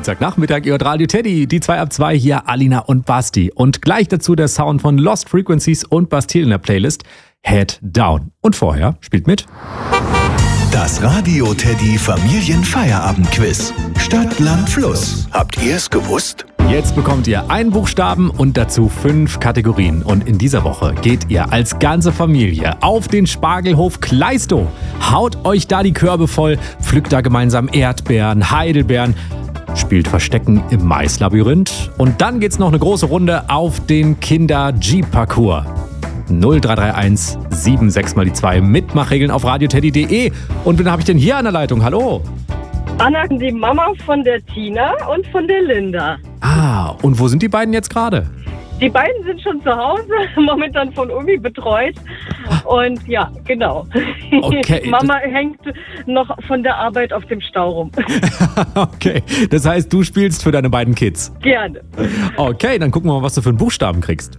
Dienstagnachmittag, ihr hört Radio Teddy, die 2 ab 2 hier, Alina und Basti. Und gleich dazu der Sound von Lost Frequencies und Bastille in der Playlist, Head Down. Und vorher spielt mit Das Radio Teddy Familienfeierabendquiz. Stadt, Land, Fluss. Habt ihr es gewusst? Jetzt bekommt ihr einen Buchstaben und dazu 5 Kategorien. Und in dieser Woche geht ihr als ganze Familie auf den Spargelhof Kleistow. Haut euch da die Körbe voll, pflückt da gemeinsam Erdbeeren, Heidelbeeren, spielt Verstecken im Maislabyrinth. Und dann geht's noch eine große Runde auf den Kinder-Jeep-Parcours. 0331 76 mal die 2 Mitmachregeln auf radioteddy.de. Und wen habe ich denn hier an der Leitung? Hallo. Anna, die Mama von der Tina und von der Linda. Ah, und wo sind die beiden jetzt gerade? Die beiden sind schon zu Hause, momentan von Umi betreut. Und ja, genau. Okay. Mama hängt noch von der Arbeit auf dem Stau rum. Okay, das heißt, du spielst für deine beiden Kids. Gerne. Okay, dann gucken wir mal, was du für einen Buchstaben kriegst.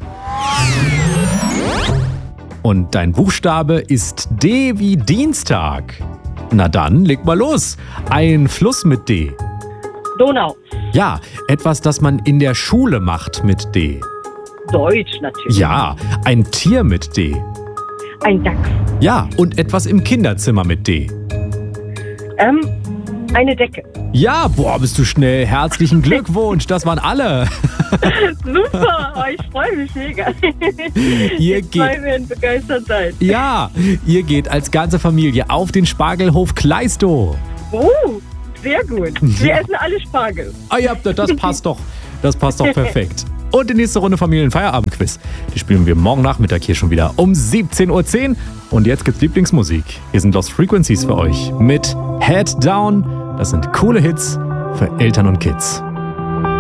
Und dein Buchstabe ist D wie Dienstag. Na dann, leg mal los. Ein Fluss mit D. Donau. Ja, etwas, das man in der Schule macht mit D. Deutsch natürlich. Ja, ein Tier mit D. Ein Dachs. Ja, und etwas im Kinderzimmer mit D. Eine Decke. Ja, boah, bist du schnell. Herzlichen Glückwunsch, das waren alle. Super, ich freue mich mega. Ihr Die zwei geht, werden begeistert sein. ja, ihr geht als ganze Familie auf den Spargelhof Kleistow. Sehr gut. Wir essen alle Spargel. Ah ja, das passt doch. Das passt doch perfekt. Und die nächste Runde Familienfeierabendquiz. Die spielen wir morgen Nachmittag hier schon wieder um 17.10 Uhr. Und jetzt gibt's Lieblingsmusik. Hier sind Lost Frequencies für euch mit Head Down. Das sind coole Hits für Eltern und Kids.